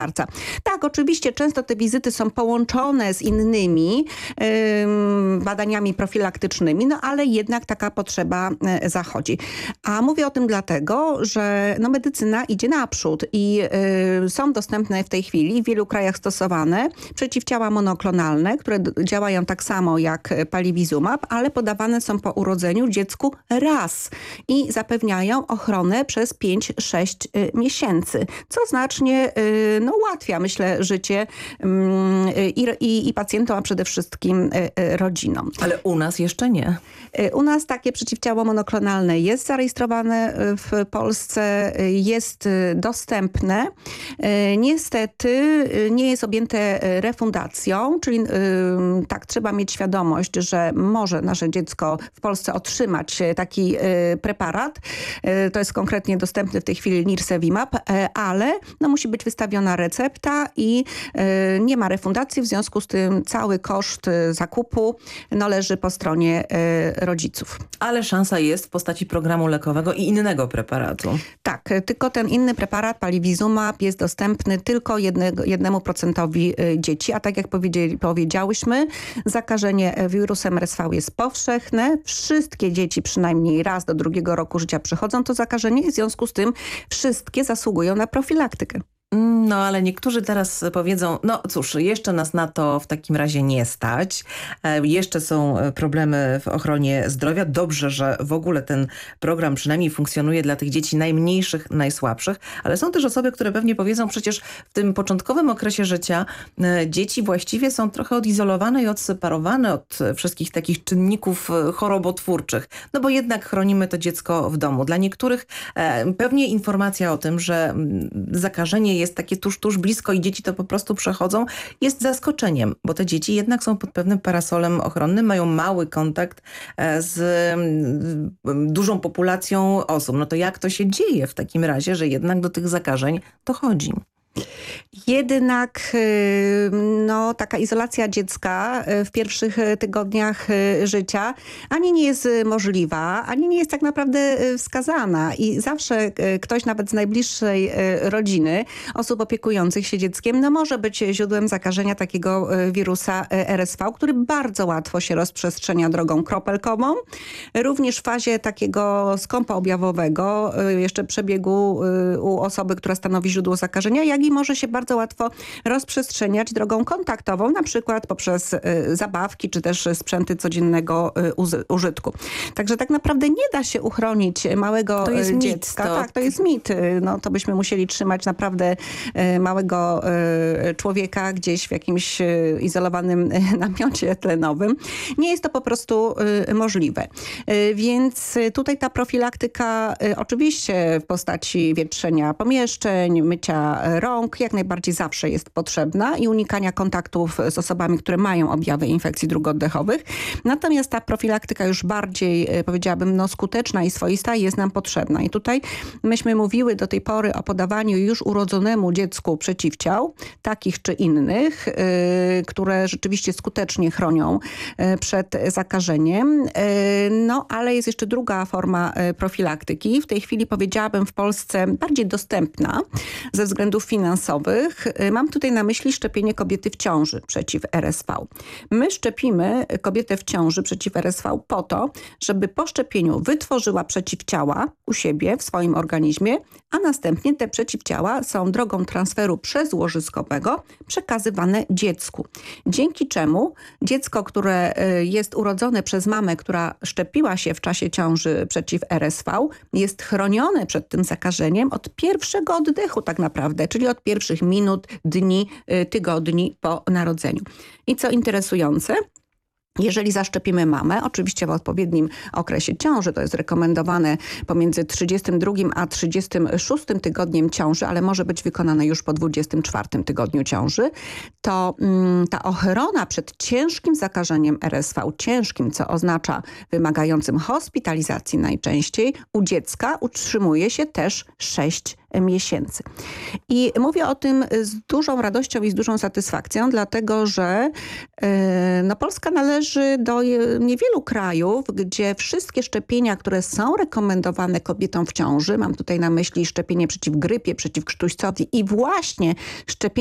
marca. Tak, oczywiście często te wizyty są połączone z innymi badaniami profilaktycznymi, no ale jednak taka potrzeba zachodzi. A mówię o tym dlatego, że no, medycyna idzie naprzód i są dostępne w tej chwili w wielu krajach stosowane przeciwciała monoklonalne, które działają tak samo jak palivizumab, ale podawane są po urodzeniu dziecku raz i zapewniają ochronę przez 5-6 miesięcy, co znacznie no, ułatwia, myślę, życie i pacjentom, a przede wszystkim rodzinom. Ale u nas jeszcze nie. U nas takie przeciwciało monoklonalne jest zarejestrowane w Polsce, jest dostępne. Niestety nie jest objęte refundacją, czyli tak, trzeba mieć świadomość, że może nasze dziecko w Polsce otrzymać taki preparat. To jest konkretnie dostępny w tej chwili nirsevimab, ale no, musi być wystawiona recepta i nie ma refundacji, w związku z tym cały koszt zakupu no, leży po stronie rodziców. Ale szansa jest w postaci programu lekowego i innego preparatu. Tak, tylko ten inny preparat, palivizumab, jest dostępny tylko 1% dzieci, a tak jak powiedziałyśmy, zakażenie wirusem RSV jest powszechne. Wszystkie dzieci przynajmniej raz do 2 roku życia przechodzą to zakażenie i w związku z tym wszystkie zasługują na profilaktykę. No ale niektórzy teraz powiedzą, no cóż, jeszcze nas na to w takim razie nie stać. Jeszcze są problemy w ochronie zdrowia. Dobrze, że w ogóle ten program przynajmniej funkcjonuje dla tych dzieci najmniejszych, najsłabszych. Ale są też osoby, które pewnie powiedzą, przecież w tym początkowym okresie życia dzieci właściwie są trochę odizolowane i odseparowane od wszystkich takich czynników chorobotwórczych. No bo jednak chronimy to dziecko w domu. Dla niektórych pewnie informacja o tym, że zakażenie jest takie tuż blisko i dzieci to po prostu przechodzą, jest zaskoczeniem, bo te dzieci jednak są pod pewnym parasolem ochronnym, mają mały kontakt z dużą populacją osób. No to jak to się dzieje w takim razie, że jednak do tych zakażeń dochodzi? Jednak no, taka izolacja dziecka w pierwszych tygodniach życia ani nie jest możliwa, ani nie jest tak naprawdę wskazana. I zawsze ktoś nawet z najbliższej rodziny, osób opiekujących się dzieckiem, no, może być źródłem zakażenia takiego wirusa RSV, który bardzo łatwo się rozprzestrzenia drogą kropelkową. Również w fazie takiego skąpa objawowego, jeszcze przebiegu u osoby, która stanowi źródło zakażenia, jak i może się bardzo łatwo rozprzestrzeniać drogą kontaktową, na przykład poprzez zabawki, czy też sprzęty codziennego użytku. Także tak naprawdę nie da się uchronić małego dziecka. Tak, to jest mit. No, to byśmy musieli trzymać naprawdę małego człowieka gdzieś w jakimś izolowanym namiocie tlenowym. Nie jest to po prostu możliwe. Więc tutaj ta profilaktyka oczywiście w postaci wietrzenia pomieszczeń, mycia rąk jak najbardziej zawsze jest potrzebna i unikania kontaktów z osobami, które mają objawy infekcji dróg oddechowych. Natomiast ta profilaktyka już bardziej, powiedziałabym, no, skuteczna i swoista jest nam potrzebna. I tutaj myśmy mówiły do tej pory o podawaniu już urodzonemu dziecku przeciwciał, takich czy innych, które rzeczywiście skutecznie chronią przed zakażeniem. No, ale jest jeszcze druga forma profilaktyki. W tej chwili powiedziałabym w Polsce bardziej dostępna ze względów finansowych. Mam tutaj na myśli szczepienie kobiety w ciąży przeciw RSV. My szczepimy kobietę w ciąży przeciw RSV po to, żeby po szczepieniu wytworzyła przeciwciała u siebie w swoim organizmie, a następnie te przeciwciała są drogą transferu przezłożyskowego przekazywane dziecku. Dzięki czemu dziecko, które jest urodzone przez mamę, która szczepiła się w czasie ciąży przeciw RSV, jest chronione przed tym zakażeniem od pierwszego oddechu tak naprawdę, czyli od pierwszych minut, dni, tygodni po narodzeniu. I co interesujące, jeżeli zaszczepimy mamę, oczywiście w odpowiednim okresie ciąży, to jest rekomendowane pomiędzy 32 a 36 tygodniem ciąży, ale może być wykonane już po 24 tygodniu ciąży, to ta ochrona przed ciężkim zakażeniem RSV, ciężkim, co oznacza wymagającym hospitalizacji najczęściej, u dziecka utrzymuje się też 6 miesięcy. I mówię o tym z dużą radością i z dużą satysfakcją, dlatego że no, Polska należy do niewielu krajów, gdzie wszystkie szczepienia, które są rekomendowane kobietom w ciąży, mam tutaj na myśli szczepienie przeciw grypie, przeciw krztuścowi i właśnie szczepienie